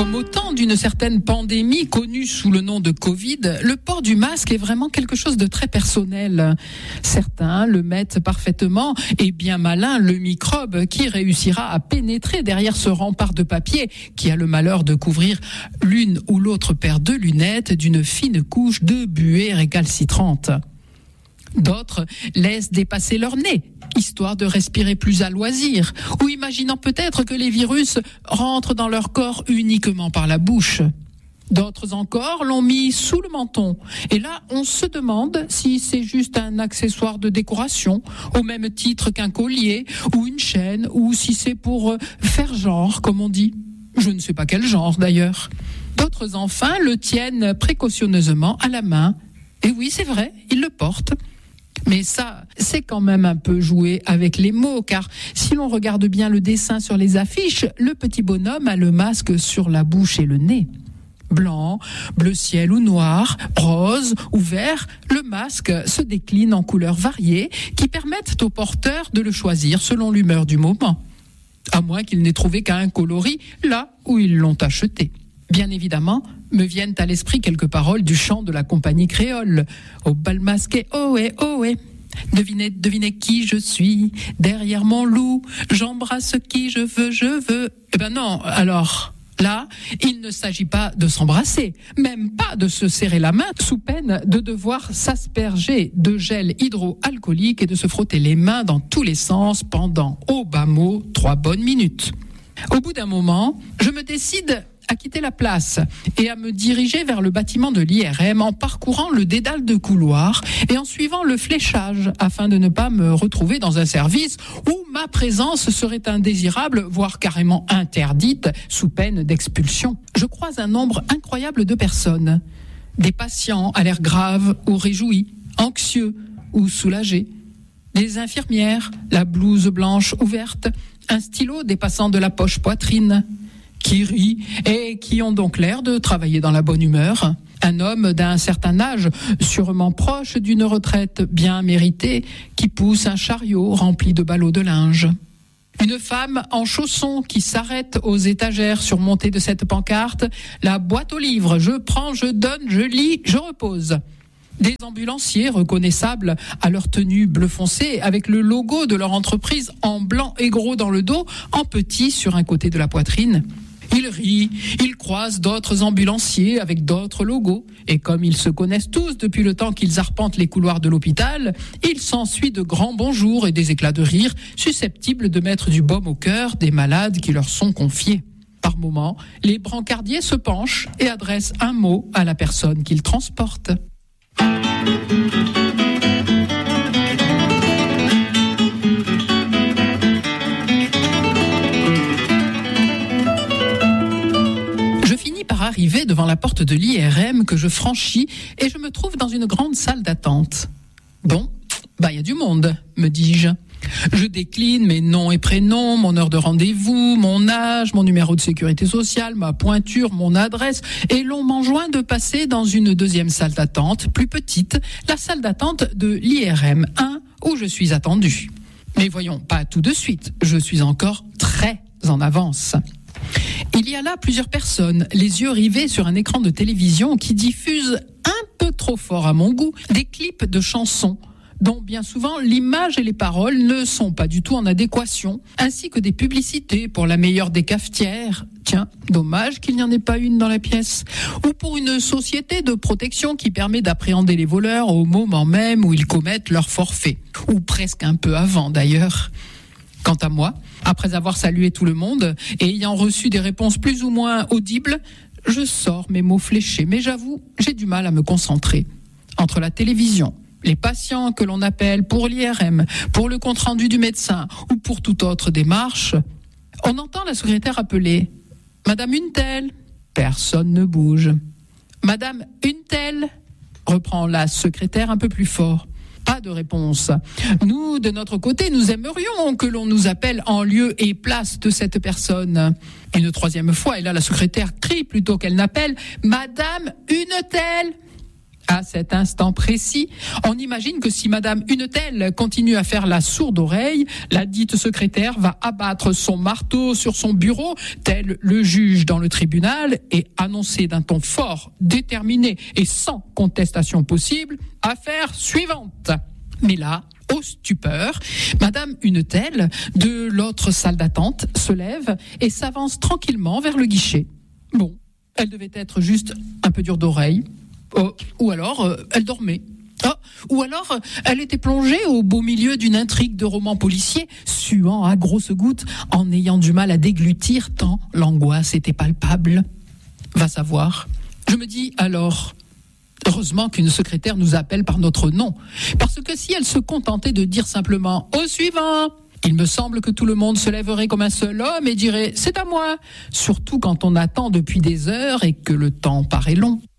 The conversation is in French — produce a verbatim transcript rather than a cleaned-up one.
Comme au temps d'une certaine pandémie connue sous le nom de Covid, le port du masque est vraiment quelque chose de très personnel. Certains le mettent parfaitement et bien malin le microbe qui réussira à pénétrer derrière ce rempart de papier qui a le malheur de couvrir l'une ou l'autre paire de lunettes d'une fine couche de buée récalcitrante. D'autres laissent dépasser leur nez, histoire de respirer plus à loisir, ou imaginant peut-être que les virus rentrent dans leur corps uniquement par la bouche. D'autres encore l'ont mis sous le menton. Et là, on se demande si c'est juste un accessoire de décoration, au même titre qu'un collier ou une chaîne, ou si c'est pour faire genre, comme on dit. Je ne sais pas quel genre d'ailleurs. D'autres enfin le tiennent précautionneusement à la main. Et oui, c'est vrai, ils le portent. Mais ça, c'est quand même un peu jouer avec les mots, car si l'on regarde bien le dessin sur les affiches, le petit bonhomme a le masque sur la bouche et le nez. Blanc, bleu ciel ou noir, rose ou vert, le masque se décline en couleurs variées qui permettent au porteur de le choisir selon l'humeur du moment. À moins qu'il n'ait trouvé qu'un coloris là où ils l'ont acheté. Bien évidemment, me viennent à l'esprit quelques paroles du chant de la compagnie créole. Au bal masqué, ohé, ohé. Devinez, devinez qui je suis, derrière mon loup, j'embrasse qui je veux, je veux. Eh ben non, alors, là, il ne s'agit pas de s'embrasser, même pas de se serrer la main, sous peine de devoir s'asperger de gel hydroalcoolique et de se frotter les mains dans tous les sens pendant, au bas mot, trois bonnes minutes. Au bout d'un moment, je me décide à quitter la place et à me diriger vers le bâtiment de l'I R M en parcourant le dédale de couloirs et en suivant le fléchage afin de ne pas me retrouver dans un service où ma présence serait indésirable, voire carrément interdite, sous peine d'expulsion. Je croise un nombre incroyable de personnes, des patients à l'air grave ou réjouis, anxieux ou soulagés, des infirmières, la blouse blanche ouverte, un stylo dépassant de la poche poitrine, qui rient et qui ont donc l'air de travailler dans la bonne humeur. Un homme d'un certain âge, sûrement proche d'une retraite bien méritée, qui pousse un chariot rempli de ballots de linge. Une femme en chaussons qui s'arrête aux étagères surmontées de cette pancarte. La boîte aux livres, je prends, je donne, je lis, je repose. Des ambulanciers reconnaissables à leur tenue bleu foncé avec le logo de leur entreprise en blanc et gros dans le dos, en petit sur un côté de la poitrine. Ils rient, ils croisent d'autres ambulanciers avec d'autres logos. Et comme ils se connaissent tous depuis le temps qu'ils arpentent les couloirs de l'hôpital, il s'ensuit de grands bonjours et des éclats de rire susceptibles de mettre du baume au cœur des malades qui leur sont confiés. Par moments, les brancardiers se penchent et adressent un mot à la personne qu'ils transportent. Je finis par arriver devant la porte de l'I R M que je franchis et je me trouve dans une grande salle d'attente. Bon, bah il y a du monde, me dis-je. Je décline mes noms et prénoms, mon heure de rendez-vous, mon âge, mon numéro de sécurité sociale, ma pointure, mon adresse, et l'on m'enjoint de passer dans une deuxième salle d'attente, plus petite, la salle d'attente de l'I R M un, où je suis attendu. Mais voyons, pas tout de suite, je suis encore très en avance. Il y a là plusieurs personnes, les yeux rivés sur un écran de télévision qui diffuse un peu trop fort à mon goût des clips de chansons, dont bien souvent l'image et les paroles ne sont pas du tout en adéquation, ainsi que des publicités pour la meilleure des cafetières. Tiens, dommage qu'il n'y en ait pas une dans la pièce. Ou pour une société de protection qui permet d'appréhender les voleurs au moment même où ils commettent leur forfait. Ou presque un peu avant d'ailleurs. Quant à moi, après avoir salué tout le monde et ayant reçu des réponses plus ou moins audibles, je sors mes mots fléchés, mais j'avoue, j'ai du mal à me concentrer. Entre la télévision, les patients que l'on appelle pour l'I R M, pour le compte-rendu du médecin ou pour toute autre démarche, on entend la secrétaire appeler « Madame une telle ». Personne ne bouge. « Madame une telle », reprend la secrétaire un peu plus fort. Pas de réponse. Nous, de notre côté, nous aimerions que l'on nous appelle en lieu et place de cette personne. Une troisième fois, et là la secrétaire crie plutôt qu'elle n'appelle « Madame une telle ». À cet instant précis, on imagine que si Madame Unetel continue à faire la sourde oreille, la dite secrétaire va abattre son marteau sur son bureau, tel le juge dans le tribunal, et annoncer d'un ton fort, déterminé et sans contestation possible, affaire suivante. Mais là, aux stupeur, Madame Unetel, de l'autre salle d'attente, se lève et s'avance tranquillement vers le guichet. Bon, elle devait être juste un peu dure d'oreille, oh, ou alors euh, elle dormait. Oh, ou alors, elle était plongée au beau milieu d'une intrigue de roman policier, suant à grosses gouttes, en ayant du mal à déglutir tant l'angoisse était palpable. Va savoir. Je me dis alors, heureusement qu'une secrétaire nous appelle par notre nom, parce que si elle se contentait de dire simplement « au suivant », il me semble que tout le monde se lèverait comme un seul homme et dirait « c'est à moi », surtout quand on attend depuis des heures et que le temps paraît long.